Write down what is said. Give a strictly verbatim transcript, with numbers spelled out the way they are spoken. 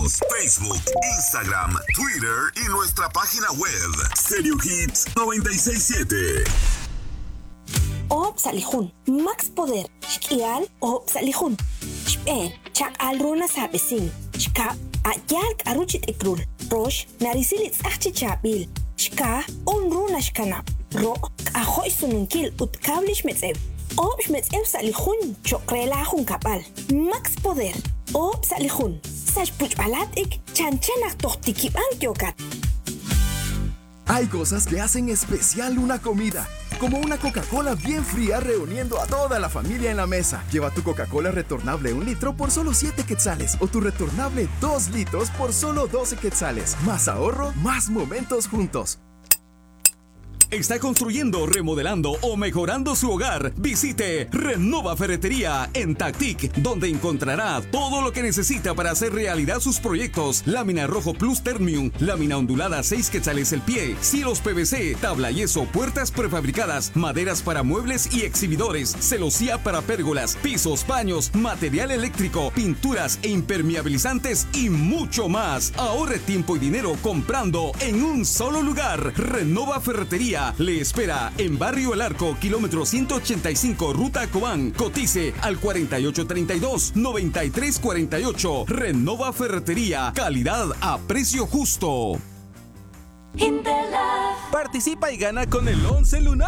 Síguenos Facebook, Instagram, Twitter y nuestra página web Stereo Hits noventa y seis punto siete. Ob salihun, Max Poder, Shkial, Ob salihun. Shpen, Chak Alruna Sabesin, Shka, Ayalk Aruchit Ekrul, Rosh, Narisilit Achchabil, Shka, Unruna Shkanap, Ro, Ahoy Sununkil, Utkablish Metzev, Ob Metzev salihun, Chokrelahun Kapal, Max Poder, Ob salihun, Sashpuch Balatik, Chanchanak Tohtikiban Kyokat. Hay cosas que hacen especial una comida, como una Coca-Cola bien fría reuniendo a toda la familia en la mesa. Lleva tu Coca-Cola retornable un litro por solo siete quetzales o tu retornable dos litros por solo doce quetzales. Más ahorro, más momentos juntos. ¿Está construyendo, remodelando o mejorando su hogar? Visite Renova Ferretería en Tactic, donde encontrará todo lo que necesita para hacer realidad sus proyectos. Lámina rojo plus Termium, lámina ondulada seis quetzales el pie, cielos P V C, tabla yeso, puertas prefabricadas, maderas para muebles y exhibidores, celosía para pérgolas, pisos, baños, material eléctrico, pinturas e impermeabilizantes y mucho más. Ahorre tiempo y dinero comprando en un solo lugar. Renova Ferretería le espera en Barrio El Arco, kilómetro ciento ochenta y cinco, Ruta Cobán. Cotice al cuarenta y ocho treinta y dos, noventa y tres cuarenta y ocho. Renova Ferretería, calidad a precio justo. Participa y gana con el once lunar.